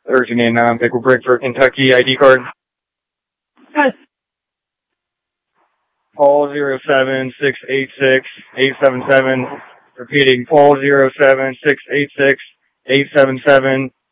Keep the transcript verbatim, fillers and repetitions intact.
Urgent in um, Pickle Brick for Kentucky I D card. Yes. Paul zero seven six eight six eight seven seven. Repeating, Paul zero seven six eight six eight seven seven.